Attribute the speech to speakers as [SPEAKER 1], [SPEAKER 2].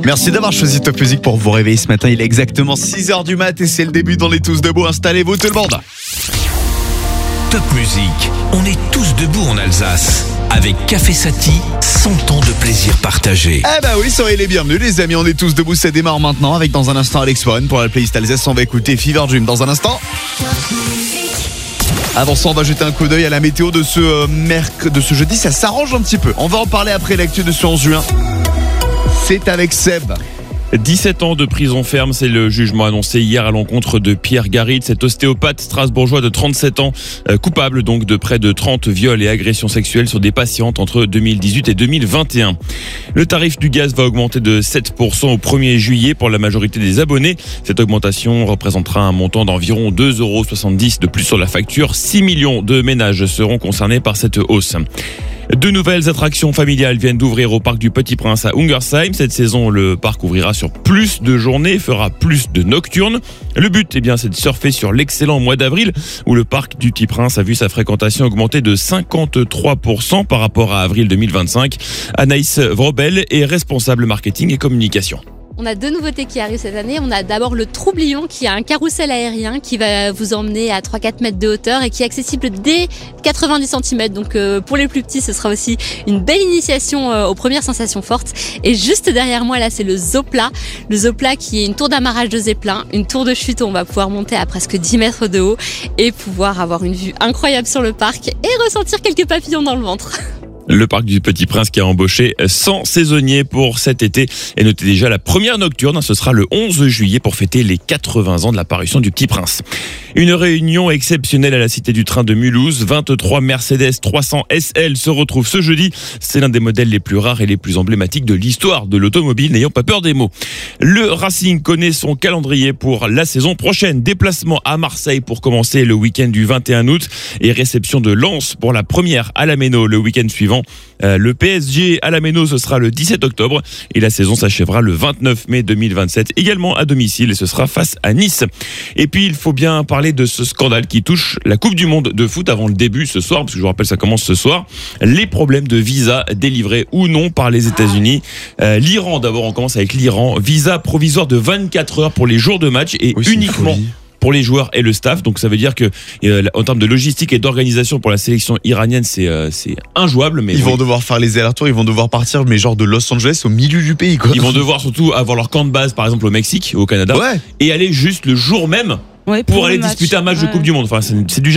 [SPEAKER 1] Merci d'avoir choisi Top Music pour vous réveiller ce matin. Il est exactement 6h du mat et c'est le début dans les Tous Debout. Installez-vous tout le monde.
[SPEAKER 2] Top Music, on est tous debout en Alsace. Avec Café Sati, 100 ans de plaisir partagé.
[SPEAKER 1] Eh bah oui, soyez les bienvenus les amis, on est tous debout, ça démarre maintenant avec dans un instant Alex Warren pour la playlist Alsace. On va écouter Fever Dream dans un instant. Avant ça, on va jeter un coup d'œil à la météo de ce jeudi, ça s'arrange un petit peu. On va en parler après l'actu de ce 11 juin. C'est avec Seb.
[SPEAKER 3] 17 ans de prison ferme, c'est le jugement annoncé hier à l'encontre de Pierre Garit, cet ostéopathe strasbourgeois de 37 ans, coupable donc de près de 30 viols et agressions sexuelles sur des patientes entre 2018 et 2021. Le tarif du gaz va augmenter de 7% au 1er juillet pour la majorité des abonnés. Cette augmentation représentera un montant d'environ 2,70 € de plus sur la facture. 6 millions de ménages seront concernés par cette hausse. De nouvelles attractions familiales viennent d'ouvrir au parc du Petit Prince à Ungersheim. Cette saison, le parc ouvrira sur plus de journées, fera plus de nocturnes. Le but, c'est de surfer sur l'excellent mois d'avril où le parc du Petit Prince a vu sa fréquentation augmenter de 53% par rapport à avril 2025. Anaïs Vrobel est responsable marketing et communication.
[SPEAKER 4] On a deux nouveautés qui arrivent cette année. On a d'abord le Troublion qui a un carrousel aérien qui va vous emmener à 3-4 mètres de hauteur et qui est accessible dès 90 cm. Donc pour les plus petits, ce sera aussi une belle initiation aux premières sensations fortes. Et juste derrière moi, là, c'est le Zopla. Le Zopla qui est une tour d'amarrage de zeppelin, une tour de chute où on va pouvoir monter à presque 10 mètres de haut et pouvoir avoir une vue incroyable sur le parc et ressentir quelques papillons dans le ventre.
[SPEAKER 3] Le parc du Petit Prince qui a embauché 100 saisonniers pour cet été et notez déjà la première nocturne, ce sera le 11 juillet pour fêter les 80 ans de l'apparition du Petit Prince. Une réunion exceptionnelle à la Cité du Train de Mulhouse. 23 Mercedes 300 SL se retrouvent ce jeudi. C'est l'un des modèles les plus rares et les plus emblématiques de l'histoire de l'automobile, n'ayons pas peur des mots. Le Racing connaît son calendrier pour la saison prochaine. Déplacement à Marseille pour commencer le week-end du 21 août et réception de Lens pour la première à la Méno le week-end suivant. Le PSG à la Méno, ce sera le 17 octobre et la saison s'achèvera le 29 mai 2027, également à domicile et ce sera face à Nice. Et puis il faut bien parler de ce scandale qui touche la Coupe du Monde de foot avant le début ce soir, parce que je vous rappelle ça commence ce soir. Les problèmes de visa délivrés ou non par les États-Unis. L'Iran d'abord, on commence avec l'Iran. Visa provisoire de 24 heures pour les jours de match et uniquement pour les joueurs et le staff. Donc ça veut dire que en termes de logistique et d'organisation pour la sélection iranienne, c'est injouable. Mais
[SPEAKER 1] ils vont devoir faire les allers-retours, ils vont devoir partir, mais genre de Los Angeles au milieu du pays, quoi.
[SPEAKER 3] Ils vont devoir surtout avoir leur camp de base, par exemple au Mexique, au Canada, et aller juste le jour même pour aller disputer un match de Coupe du Monde. Enfin, c'est du